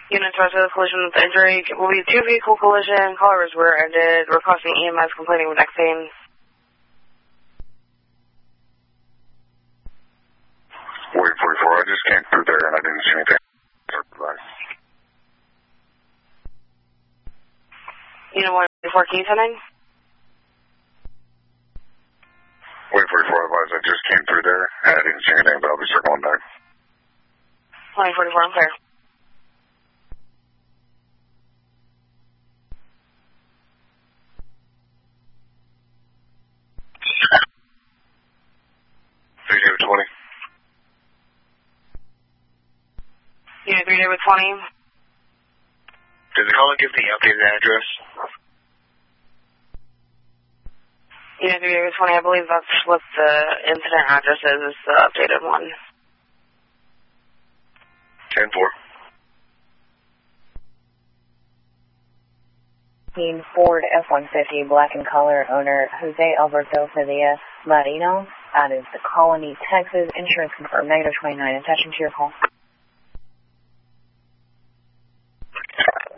Unit to the collision with injury will be 2-vehicle collision. Caller was rear-ended. Requesting EMS complaining with neck pain. Wait, 44. I just came through there and I didn't see anything. Unit 144, can you send in? Wait, 44. Advise. I just came through there and I didn't see anything, but I'll be circling back. 144, I'm clear. Unit 3 David 20. Does the caller give the updated address? Unit 3 David 20, I believe that's what the incident address is the updated one. 10-4. Ford F-150, black in color, owner Jose Alberto Padilla Marino, out of the Colony, Texas. Insurance confirmed, -29. Attention to your call.